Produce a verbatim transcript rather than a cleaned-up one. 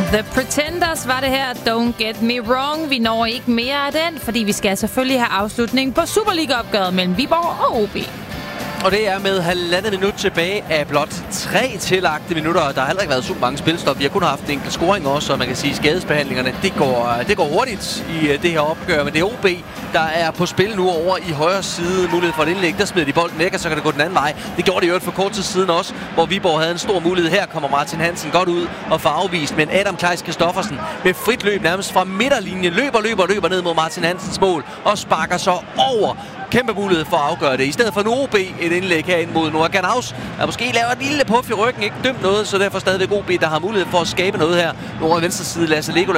The Pretenders var det her. Don't get me wrong. Vi når ikke mere af den, fordi vi skal selvfølgelig have afslutning på Superliga-opgøret mellem Viborg og O B. Og det er med halvandet minut tilbage af blot tre tillagte minutter. Der har heller ikke været super mange spilstop. Vi har kun haft en enkelt scoring også, og man kan sige, at skadesbehandlingerne, det går, det går hurtigt i det her opgør. Men det er O B, der er på spil nu over i højre side. Mulighed for et indlæg. Der smider de bolden væk, og så kan det gå den anden vej. Det gjorde det jo for kort tid siden også, hvor Viborg havde en stor mulighed. Her kommer Martin Hansen godt ud og får afvist. Men Adam Kleis Christoffersen med frit løb nærmest fra midterlinjen løber, løber, løber ned mod Martin Hansens mål og sparker så over. Kæmpe mulighed for at afgøre det. I stedet for en O B et indlæg herinde mod Noah Ganaus, der måske laver et lille puff i ryggen, ikke dømt noget, så derfor stadigvæk O B, der har mulighed for at skabe noget her. Over i venstre side, Lasse Legolas